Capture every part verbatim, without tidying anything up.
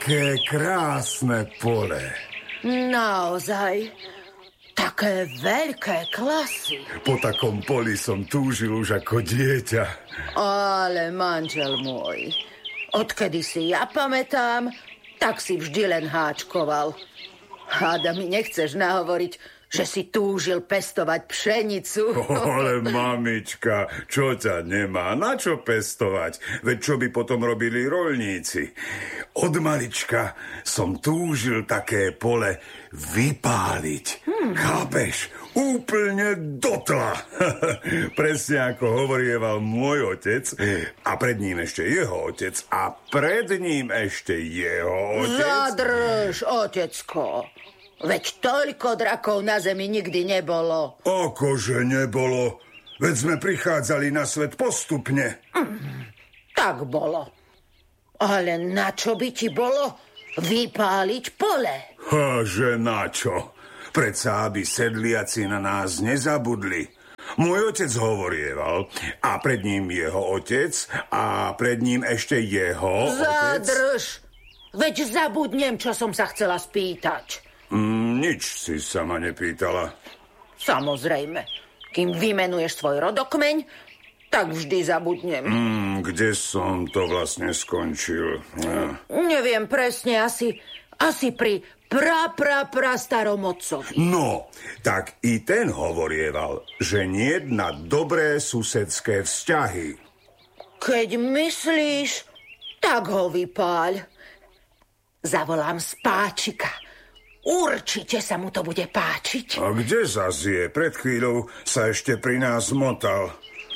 Aké krásne pole. Naozaj, také veľké klasy. Po takom poli som túžil už ako dieťa. Ale manžel môj, odkedy si ja pamätám, tak si vždy len háčkoval. Háda mi nechceš nahovoriť, že si túžil pestovať pšenicu. Ale mamička, čo ťa nemá? Na čo pestovať? Veď čo by potom robili roľníci? Od malička som túžil také pole vypáliť. Hmm. Chápeš? Úplne dotla. Presne ako hovorieval môj otec a pred ním ešte jeho otec a pred ním ešte jeho otec. Zadrž, otecko. Veď toľko drakov na zemi nikdy nebolo. Akože nebolo? Veď sme prichádzali na svet postupne. Mm, tak bolo. Ale na čo by ti bolo vypáliť pole? Ha, že na čo? Predsa, aby sedliaci na nás nezabudli. Môj otec hovorieval a pred ním jeho otec a pred ním ešte jeho Zadrž. otec. Zadrž. Veď zabudnem, čo som sa chcela spýtať. Mm, nič si sa ma nepýtala. Samozrejme. Kým vymenuješ svoj rodokmeň, tak vždy zabudnem. Mm, kde som to vlastne skončil? Ja. Neviem presne, asi, asi pri pra, pra, pra starom otcovi. No, tak i ten hovorieval, že niet na dobré susedské vzťahy. Keď myslíš, tak ho vypáľ. Zavolám spáčika. Určite sa mu to bude páčiť. A kde zas je? Pred chvíľou sa ešte pri nás motal.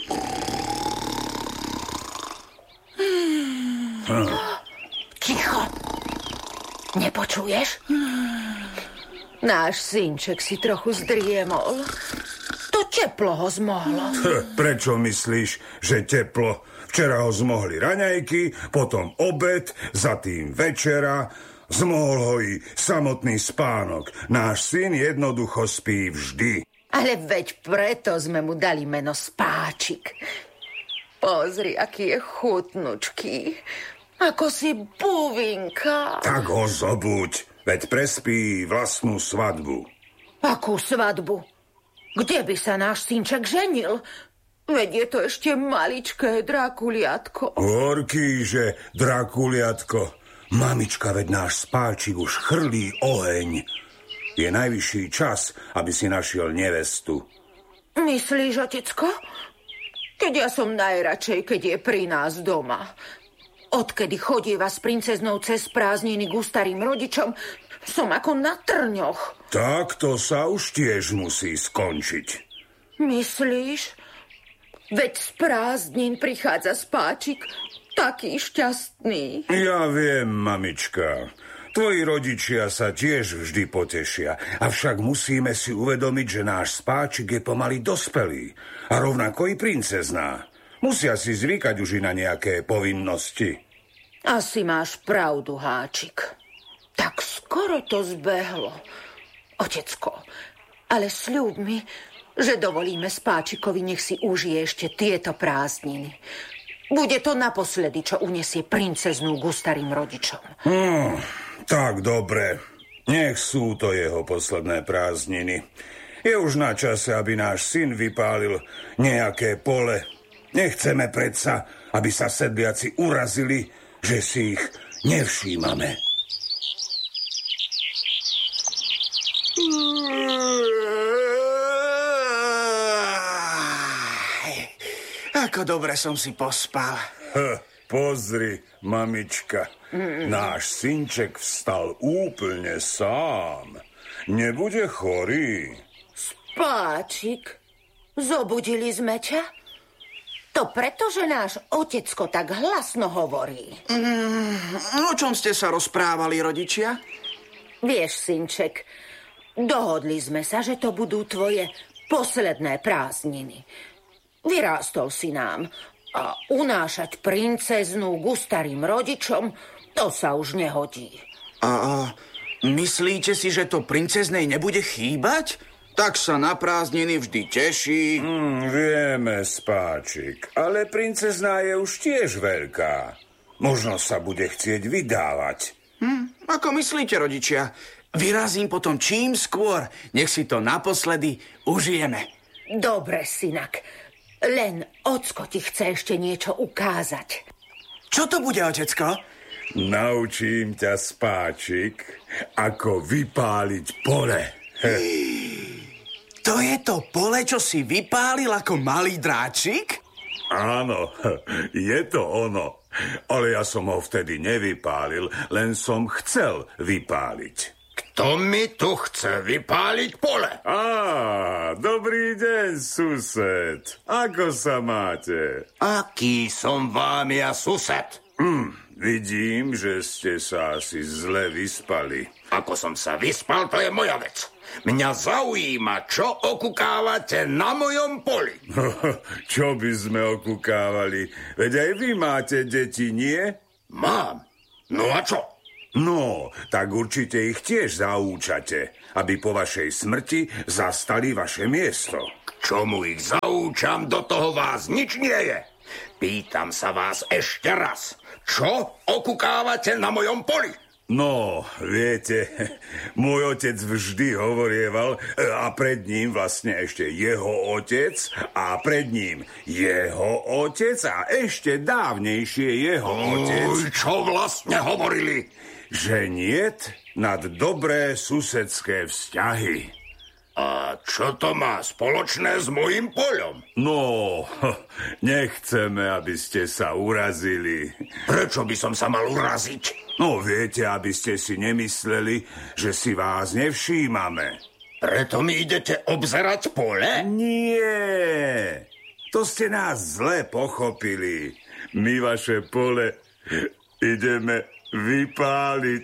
Hmm. Hm. Ticho. Nepočuješ? Náš synček si trochu zdriemol. To teplo ho zmohlo. Prečo myslíš, že teplo? Včera ho zmohli raňajky, potom obed, za tým večera. Zmohol ho i samotný spánok. Náš syn jednoducho spí vždy. Ale veď preto sme mu dali meno Spáčik. Pozri, aký je chutnučký. Ako si buvinka. Tak ho zobuď, veď prespí vlastnú svadbu. Akú svadbu? Kde by sa náš synček ženil? Veď je to ešte maličké drakuliatko. Horký, že drakuliatko. Mamička, veď náš Spáčik už chrlí oheň. Je najvyšší čas, aby si našiel nevestu. Myslíš, otecko? Keď ja som najradšej, keď je pri nás doma. Odkedy chodíva s princeznou cez prázdniny k starým rodičom, som ako na trňoch. Tak to sa už tiež musí skončiť. Myslíš? Veď z prázdnin prichádza Spáčik taký šťastný. Ja viem, mamička. Tvoji rodičia sa tiež vždy potešia. Avšak musíme si uvedomiť, že náš Spáčik je pomaly dospelý. A rovnako i princezná. Musia si zvykať už i na nejaké povinnosti. Asi máš pravdu, Háčik. Tak skoro to zbehlo. Otecko, ale sľub mi, že dovolíme Spáčikovi, nech si užije ešte tieto prázdniny. Bude to naposledy, čo unesie princeznú ku starým rodičom. Hmm, tak dobre. Nech sú to jeho posledné prázdniny. Je už na čase, aby náš syn vypálil nejaké pole. Nechceme predsa, aby sa sedliaci urazili, že si ich nevšímame. Ako dobre som si pospal. Ha, pozri, mamička. Mm. Náš synček vstal úplne sám. Nebude chorý. Spáčik, zobudili sme ťa? To preto, že náš otecko tak hlasno hovorí. Mm, o čom ste sa rozprávali, rodičia? Vieš, synček, dohodli sme sa, že to budú tvoje posledné prázdniny. Vyrástol si nám a unášať princeznú ku starým rodičom, to sa už nehodí. A, a myslíte si, že to princeznej nebude chýbať? Tak sa na prázdniny vždy teší. Mm, vieme, Spáčik, ale princezná je už tiež veľká. Možno sa bude chcieť vydávať. Hm, Ako myslíte, rodičia? Vyrazím potom čím skôr. Nech si to naposledy užijeme. Dobre, synak. Len ocko ti chce ešte niečo ukázať. Čo to bude, otecko? Naučím ťa, Spáčik, ako vypáliť pole. To je to pole, čo si vypálil ako malý dráčik? Áno, je to ono. Ale ja som ho vtedy nevypálil, len som chcel vypáliť. Kto mi tu chce vypáliť pole? Á, dobrý deň, sused. Ako sa máte? Aký som vám ja sused? Hm, vidím, že ste sa asi zle vyspali. Ako som sa vyspal, to je moja vec. Mňa zaujíma, čo okukávate na mojom poli. Čo by sme okukávali? Veď aj vy máte deti, nie? Mám. No a čo? No, tak určite ich tiež zaúčate, aby po vašej smrti zastali vaše miesto. K čomu ich zaúčam, do toho vás nič nie je. Pýtam sa vás ešte raz. Čo okukávate na mojom poli? No, viete, môj otec vždy hovorieval a pred ním vlastne ešte jeho otec a pred ním jeho otec a ešte dávnejšie jeho otec. Uj, čo vlastne hovorili? Že niet nad dobré susedské vzťahy. A čo to má spoločné s mojím poľom? No, nechceme, aby ste sa urazili. Prečo by som sa mal uraziť? No, viete, aby ste si nemysleli, že si vás nevšímame. Preto mi idete obzerať pole? Nie, to ste nás zle pochopili. My vaše pole ideme vypáliť.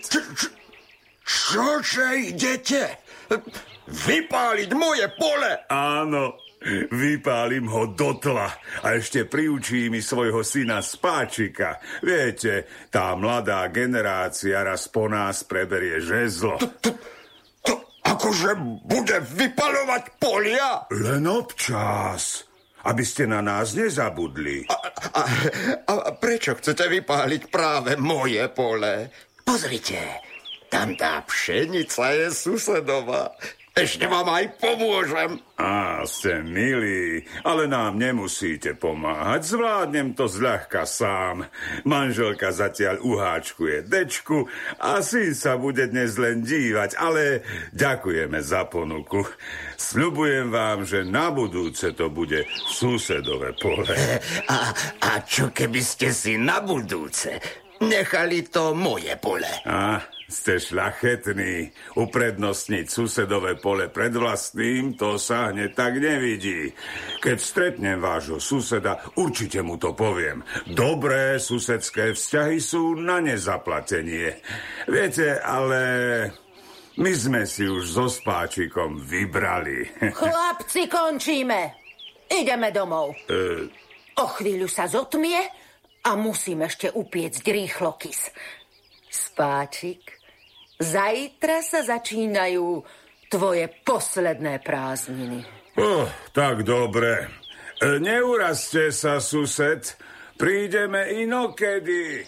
Čože idete? Vypáliť moje pole? Áno, vypálim ho do tla a ešte priučím mi svojho syna Spáčika. Viete, tá mladá generácia raz po nás preberie žezlo. To akože bude vypaľovať polia? Len občas, aby ste na nás nezabudli. A, a, a prečo chcete vypáliť práve moje pole? Pozrite, tam tá pšenica je susedová. Ešte vám aj pomôžem. Á, ste milí, ale nám nemusíte pomáhať. Zvládnem to zľahka sám. Manželka zatiaľ uháčkuje dečku a syn sa bude dnes len dívať, ale ďakujeme za ponuku. Sľubujem vám, že na budúce to bude susedové pole. A, a čo keby ste si na budúce nechali to moje pole? Á, ste šľachetní. Uprednostniť susedové pole pred vlastným, to sa hneď tak nevidí. Keď stretnem vášho suseda, určite mu to poviem. Dobré susedské vzťahy sú na nezaplatenie. Viete, ale my sme si už so Spáčikom vybrali. Chlapci, končíme. Ideme domov. E... O chvíľu sa zotmie a musím ešte upiecť rýchlo kys. Spáčik, zajtra sa začínajú tvoje posledné prázdniny. Oh, tak dobre. E, neurazte sa, sused. Prídeme inokedy.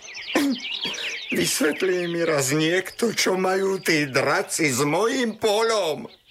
Vysvetlí mi raz niekto, čo majú tí draci s mojím polom.